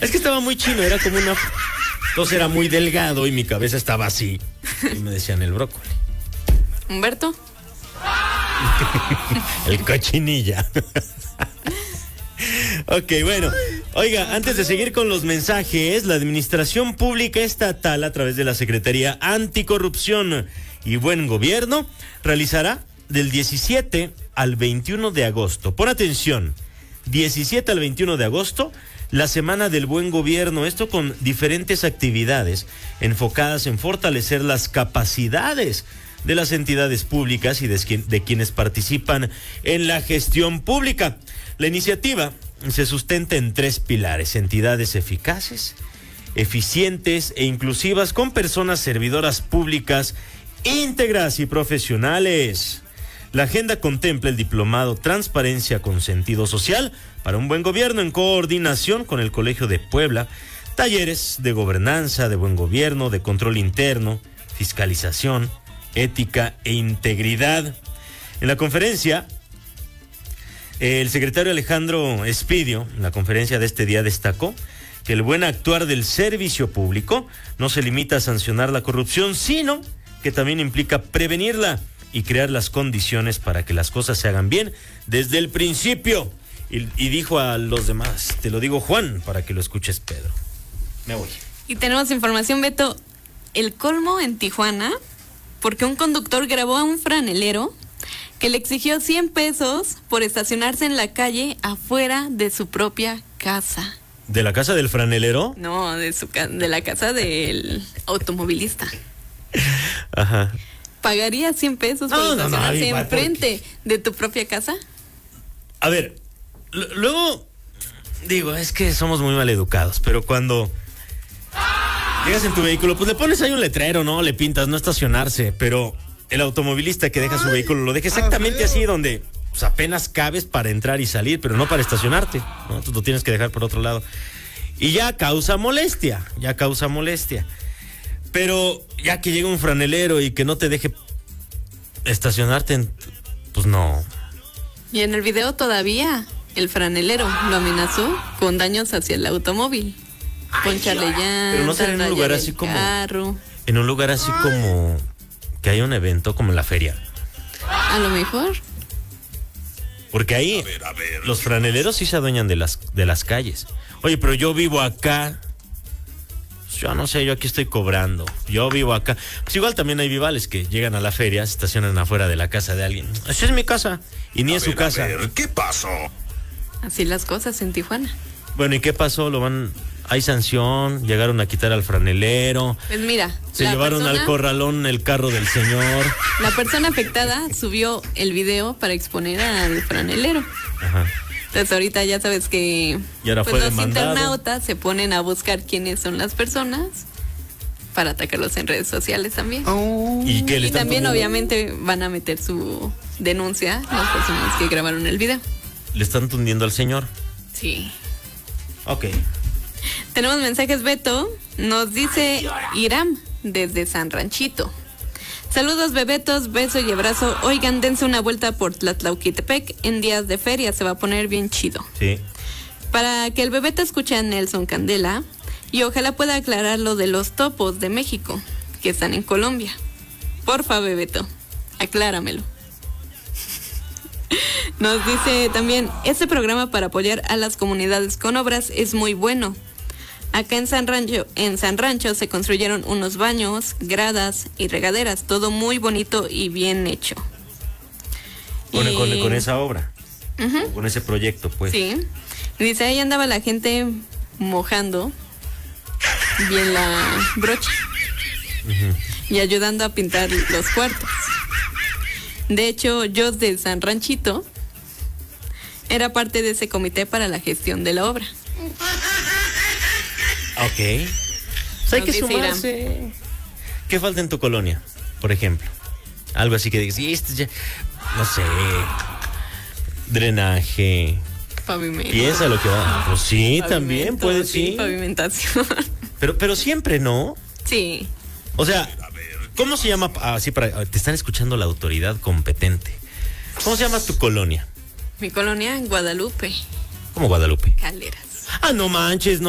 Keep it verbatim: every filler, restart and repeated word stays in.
Es que estaba muy chino, era como una... Entonces era muy delgado y mi cabeza estaba así. Y me decían el brócoli. ¿Humberto? El cochinilla. Ok, bueno. Oiga, antes de seguir con los mensajes, la Administración Pública Estatal, a través de la Secretaría Anticorrupción y Buen Gobierno, realizará del diecisiete al veintiuno de agosto. Pon atención, diecisiete al veintiuno de agosto, la Semana del Buen Gobierno, esto con diferentes actividades enfocadas en fortalecer las capacidades de las entidades públicas y de, de quienes participan en la gestión pública. La iniciativa se sustenta en tres pilares: entidades eficaces, eficientes e inclusivas, con personas servidoras públicas íntegras y profesionales. La agenda contempla el diplomado Transparencia con Sentido Social para un Buen Gobierno, en coordinación con el Colegio de Puebla, talleres de gobernanza, de buen gobierno, de control interno, fiscalización, ética e integridad. En la conferencia, el secretario Alejandro Espidio, en la conferencia de este día, destacó que el buen actuar del servicio público no se limita a sancionar la corrupción, sino que también implica prevenirla y crear las condiciones para que las cosas se hagan bien desde el principio. Y, y dijo a los demás, te lo digo, Juan, para que lo escuches, Pedro. Me voy. Y tenemos información, Beto, el colmo en Tijuana, porque un conductor grabó a un franelero que le exigió cien pesos por estacionarse en la calle afuera de su propia casa. ¿De la casa del franelero? No, de su ca- de la casa del automovilista. Ajá. ¿Pagarías cien pesos por No, no, no, estacionarse igual, enfrente de tu propia casa? A ver, l- luego, digo, es que somos muy mal educados, pero cuando llegas en tu vehículo, pues le pones ahí un letrero, ¿no? Le pintas no estacionarse, pero el automovilista que deja su vehículo lo deja exactamente así, donde pues, apenas cabes para entrar y salir, pero no para estacionarte, ¿no? Tú lo tienes que dejar por otro lado. Y ya causa molestia, ya causa molestia. Pero ya que llega un franelero y que no te deje estacionarte, en, pues no. Y en el video todavía el franelero lo amenazó con daños hacia el automóvil. Poncharle llantas, pero no será en un lugar así como carro. En un lugar así como que hay un evento como en la feria. A lo mejor. Porque ahí A ver, a ver. los franeleros sí se adueñan de las de las calles. Oye, pero yo vivo acá. Yo no sé, yo aquí estoy cobrando. Yo vivo acá. Pues igual también hay vivales que llegan a la feria, se estacionan afuera de la casa de alguien. Esa es mi casa. Y ni A es su ver, casa. a ver, ¿qué pasó? Así las cosas en Tijuana. Bueno, ¿y qué pasó? Lo van... Hay sanción, llegaron a quitar al franelero. Pues mira, Se la llevaron persona, al corralón el carro del señor. La persona afectada subió el video para exponer al franelero. Ajá. Entonces ahorita ya sabes que Y ahora pues, fue los demandado. internautas se ponen a buscar quiénes son las personas para atacarlos en redes sociales también. ¿Y qué le Y están también poniendo? obviamente van a meter su denuncia las personas que grabaron el video. Le están tundiendo al señor. Sí. Ok. Tenemos mensajes, Beto. Nos dice Iram desde San Ranchito. Saludos, bebetos, beso y abrazo. Oigan, dense una vuelta por Tlatlauquitepec. En días de feria se va a poner bien chido. Sí. Para que el bebeto escuche a Nelson Candela y ojalá pueda aclarar lo de los topos de México que están en Colombia. Porfa, bebeto, acláramelo. Nos dice también, este programa para apoyar a las comunidades con obras es muy bueno. Acá en San Rancho, en San Rancho se construyeron unos baños, gradas y regaderas, todo muy bonito y bien hecho. Con, Y- con, con esa obra. Ujú. Con ese proyecto, pues. Sí. Y dice, ahí andaba la gente mojando bien la brocha y ayudando a pintar los cuartos. De hecho, yo de San Ranchito era parte de ese comité para la gestión de la obra. Ok. Pues hay Nos que dice sumarse. ¿Qué falta en tu colonia, por ejemplo? Algo así que digas, y este ya, no sé, drenaje. Pavimento. Piensa lo que va. Pues sí, también Pavimento, puede, sí. sí. Pavimentación. Pero, pero siempre, ¿no? Sí. O sea, ¿cómo se llama? Así para, te están escuchando la autoridad competente. ¿Cómo se llama tu colonia? Mi colonia en Guadalupe, ¿Cómo Guadalupe? Caleras. Ah, no manches, no.